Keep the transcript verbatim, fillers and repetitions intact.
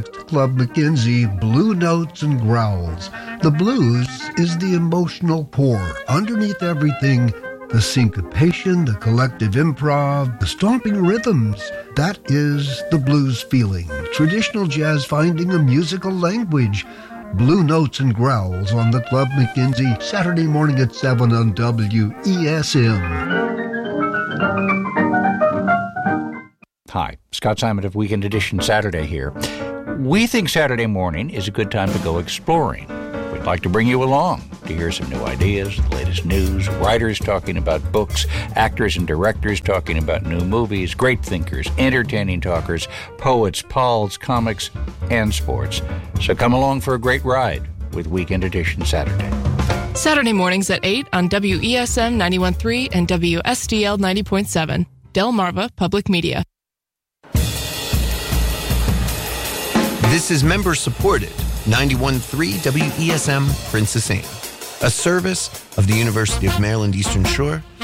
at Club McKenzie, Blue Notes and Growls. The blues is the emotional pour. Underneath everything, the syncopation, the collective improv, the stomping rhythms. That is the blues feeling. Traditional jazz finding a musical language. Blue Notes and Growls on the Club McKenzie, Saturday morning at seven on W E S M. Hi, Scott Simon of Weekend Edition Saturday here. We think Saturday morning is a good time to go exploring. We'd like to bring you along to hear some new ideas, the latest news, writers talking about books, actors and directors talking about new movies, great thinkers, entertaining talkers, poets, pals, comics, and sports. So come along for a great ride with Weekend Edition Saturday. Saturday mornings at eight on W E S M ninety-one point three and W S D L ninety point seven. Delmarva Public Media. This is member-supported ninety-one point three W E S M Princess Anne, a service of the University of Maryland Eastern Shore